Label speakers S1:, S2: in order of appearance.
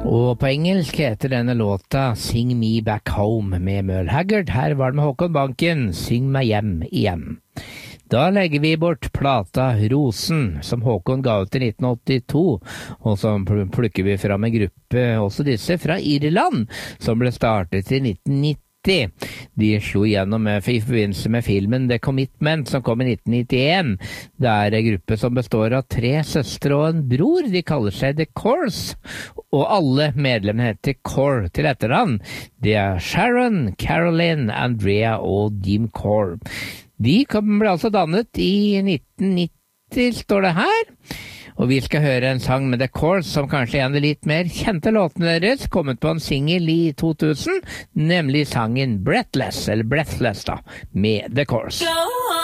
S1: Og på engelsk heter denne låta Sing Me Back Home med Merle Haggard. Her var det med Håkon Banken, Syng meg hjem igjen. Da legger vi bort plata Rosen, som Håkon ga ut i 1982, og så plukker vi fram en gruppe, også disse fra Irland, som ble startet i 1990. De slo gjennom i forbindelse med filmen The Commitment, som kom i 1991. Det er en gruppe som består av 3 søstre og en bror. De kaller seg The Corrs, og alle medlemmene heter Corr til etternavn. Det er Sharon, Caroline, Andrea og Jim Corr. De ble altså dannet i 1990, står det her. Og vi skal høre en sang med The Corrs, som kanskje er en av de litt mer kjente låtene deres, kommet på en single i 2000, nemlig sangen Breathless, eller Breathless da, med The Corrs.